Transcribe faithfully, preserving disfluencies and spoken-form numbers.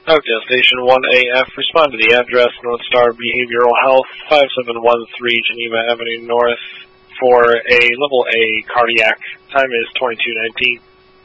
Okay, Station one A F, respond to the address, North Star Behavioral Health, five seven one three Geneva Avenue North, for a Level A cardiac. Time is twenty-two nineteen.